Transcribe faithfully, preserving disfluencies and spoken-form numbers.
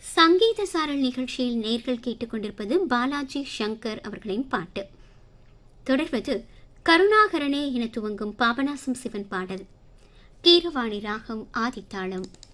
சங்கீத சாரல் நிகழ்ச்சியில் நேர்கள் கேட்டுக்கொண்டிருப்பது பாலாஜி சங்கர் அவர்களின் பாட்டு. தொடர்வது கருணாகரனே என துவங்கும் பாபநாசம் சிவன் பாடல். கீரவாணி ராகம் ஆதித்தாளம்.